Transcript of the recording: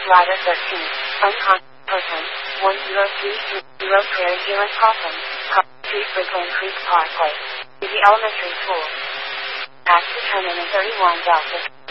Ladder 13. Unconscious person. 10330 Prairie View and Coffin. Street, Brickland Creek Parkway. The elementary school. At 2:31 Delta.